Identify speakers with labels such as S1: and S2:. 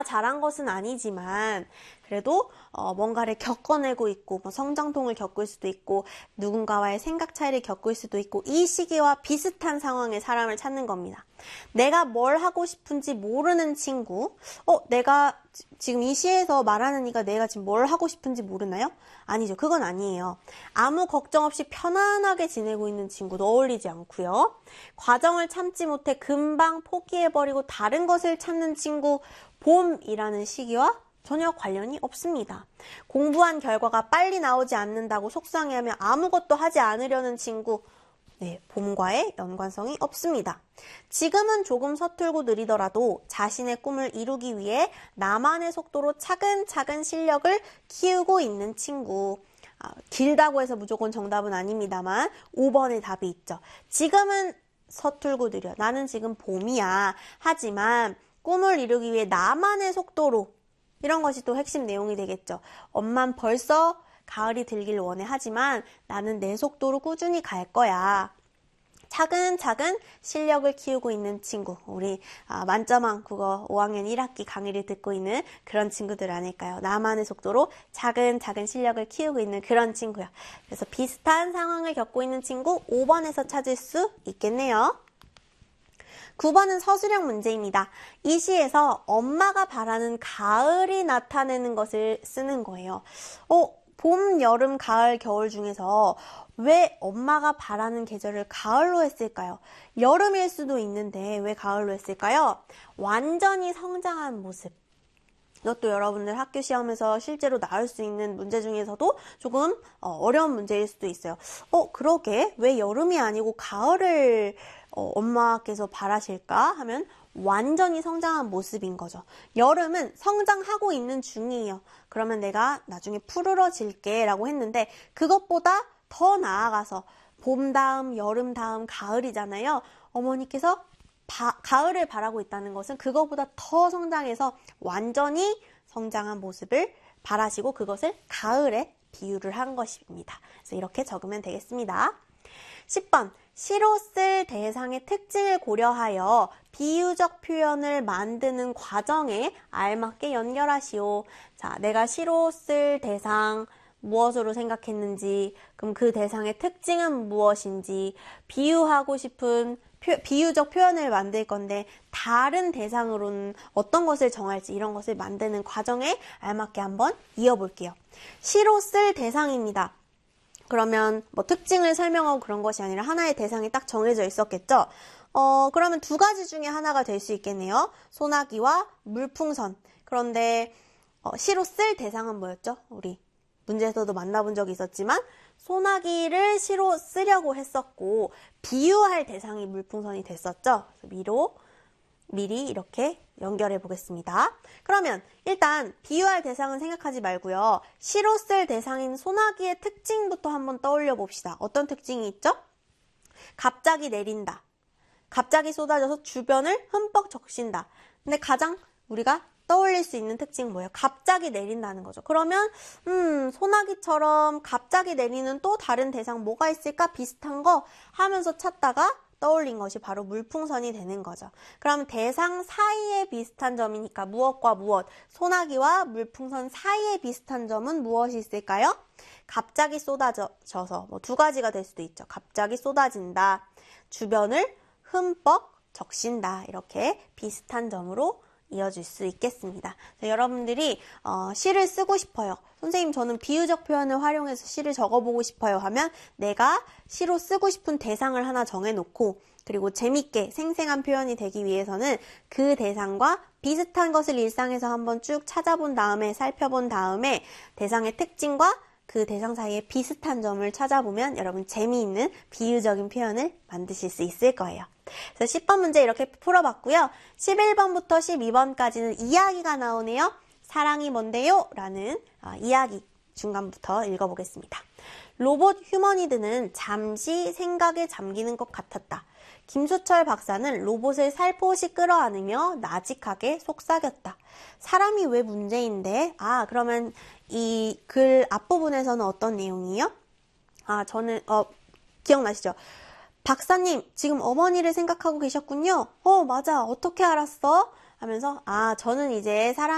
S1: 잘한 것은 아니지만 그래도 뭔가를 겪어내고 있고 뭐 성장통을 겪을 수도 있고 누군가와의 생각 차이를 겪을 수도 있고 이 시기와 비슷한 상황의 사람을 찾는 겁니다. 내가 뭘 하고 싶은지 모르는 친구, 내가 지금 이 시에서 말하는 이가 내가 지금 뭘 하고 싶은지 모르나요? 아니죠. 그건 아니에요. 아무 걱정 없이 편안하게 지내고 있는 친구도 어울리지 않고요. 과정을 참지 못해 금방 포기해버리고 다른 것을 찾는 친구, 봄이라는 시기와 전혀 관련이 없습니다. 공부한 결과가 빨리 나오지 않는다고 속상해하며 아무것도 하지 않으려는 친구, 봄과의 연관성이 없습니다. 지금은 조금 서툴고 느리더라도 자신의 꿈을 이루기 위해 나만의 속도로 차근차근 실력을 키우고 있는 친구. 길다고 해서 무조건 정답은 아닙니다만 5번의 답이 있죠. 지금은 서툴고 느려. 나는 지금 봄이야. 하지만 꿈을 이루기 위해 나만의 속도로 이런 것이 또 핵심 내용이 되겠죠. 엄만 벌써 가을이 들길 원해 하지만 나는 내 속도로 꾸준히 갈 거야. 차근차근 실력을 키우고 있는 친구. 우리 만점왕 국어 5학년 1학기 강의를 듣고 있는 그런 친구들 아닐까요? 나만의 속도로 차근차근 실력을 키우고 있는 그런 친구요. 그래서 비슷한 상황을 겪고 있는 친구 5번에서 찾을 수 있겠네요. 9번은 서술형 문제입니다. 이 시에서 엄마가 바라는 가을이 나타내는 것을 쓰는 거예요. 봄, 여름, 가을, 겨울 중에서 왜 엄마가 바라는 계절을 가을로 했을까요? 여름일 수도 있는데 왜 가을로 했을까요? 완전히 성장한 모습. 이것도 여러분들 학교 시험에서 실제로 나올 수 있는 문제 중에서도 조금 어려운 문제일 수도 있어요. 그러게 왜 여름이 아니고 가을을 엄마께서 바라실까 하면 완전히 성장한 모습인 거죠. 여름은 성장하고 있는 중이에요. 그러면 내가 나중에 푸르러질게 라고 했는데 그것보다 더 나아가서 봄 다음, 여름 다음, 가을이잖아요. 어머니께서 가을을 바라고 있다는 것은 그거보다 더 성장해서 완전히 성장한 모습을 바라시고 그것을 가을에 비유를 한 것입니다. 그래서 이렇게 적으면 되겠습니다. 10번, 시로 쓸 대상의 특징을 고려하여 비유적 표현을 만드는 과정에 알맞게 연결하시오. 자, 내가 시로 쓸 대상 무엇으로 생각했는지, 그럼 그 대상의 특징은 무엇인지, 비유하고 싶은 비유적 표현을 만들 건데 다른 대상으로는 어떤 것을 정할지 이런 것을 만드는 과정에 알맞게 한번 이어볼게요. 시로 쓸 대상입니다. 그러면 뭐 특징을 설명하고 그런 것이 아니라 하나의 대상이 딱 정해져 있었겠죠? 그러면 두 가지 중에 하나가 될 수 있겠네요. 소나기와 물풍선. 그런데 시로 쓸 대상은 뭐였죠? 우리 문제에서도 만나본 적이 있었지만 소나기를 시로 쓰려고 했었고 비유할 대상이 물풍선이 됐었죠. 그래서 미리 이렇게 연결해 보겠습니다. 그러면 일단 비유할 대상은 생각하지 말고요. 시로 쓸 대상인 소나기의 특징부터 한번 떠올려 봅시다. 어떤 특징이 있죠? 갑자기 내린다. 갑자기 쏟아져서 주변을 흠뻑 적신다. 근데 가장 우리가 떠올릴 수 있는 특징은 뭐예요? 갑자기 내린다는 거죠. 그러면 소나기처럼 갑자기 내리는 또 다른 대상 뭐가 있을까? 비슷한 거 하면서 찾다가 떠올린 것이 바로 물풍선이 되는 거죠. 그럼 대상 사이에 비슷한 점이니까 무엇과 무엇, 소나기와 물풍선 사이에 비슷한 점은 무엇이 있을까요? 갑자기 쏟아져서 뭐 두 가지가 될 수도 있죠. 갑자기 쏟아진다, 주변을 흠뻑 적신다. 이렇게 비슷한 점으로 이어질 수 있겠습니다. 여러분들이 시를 쓰고 싶어요. 선생님 저는 비유적 표현을 활용해서 시를 적어보고 싶어요 하면 내가 시로 쓰고 싶은 대상을 하나 정해놓고 그리고 재밌게 생생한 표현이 되기 위해서는 그 대상과 비슷한 것을 일상에서 한번 쭉 찾아본 다음에 살펴본 다음에 대상의 특징과 그 대상 사이에 비슷한 점을 찾아보면 여러분 재미있는 비유적인 표현을 만드실 수 있을 거예요. 그래서 10번 문제 이렇게 풀어봤고요. 11번부터 12번까지는 이야기가 나오네요. 사랑이 뭔데요? 라는 이야기 중간부터 읽어보겠습니다. 로봇 휴머니드는 잠시 생각에 잠기는 것 같았다. 김수철 박사는 로봇을 살포시 끌어안으며 나직하게 속삭였다. 사람이 왜 문제인데? 그러면 이 글 앞부분에서는 어떤 내용이에요? 저는 기억나시죠? 박사님, 지금 어머니를 생각하고 계셨군요. 맞아. 어떻게 알았어? 하면서 저는 이제 사람